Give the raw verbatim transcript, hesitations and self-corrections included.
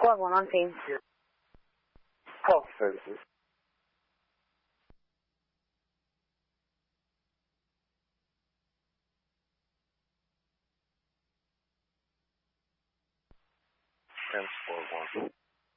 Squad one on scene. Health services. ten four one.